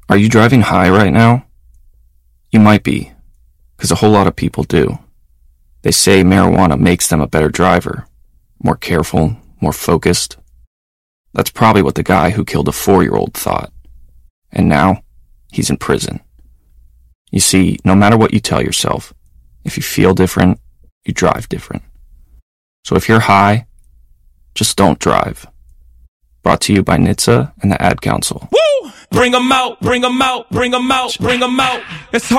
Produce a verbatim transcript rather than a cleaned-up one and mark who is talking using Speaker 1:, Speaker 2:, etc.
Speaker 1: Are you driving high right now? You might be, because a whole lot of people do. They say marijuana makes them a better driver, more careful, more focused. That's probably what the guy who killed a four-year-old thought. And now, he's in prison. You see, no matter what you tell yourself, if you feel different, you drive different. So if you're high, just don't drive. Brought to you by N H T S A and the Ad Council.
Speaker 2: Woo! Bring 'em out, bring 'em out, bring 'em out, bring 'em out. It's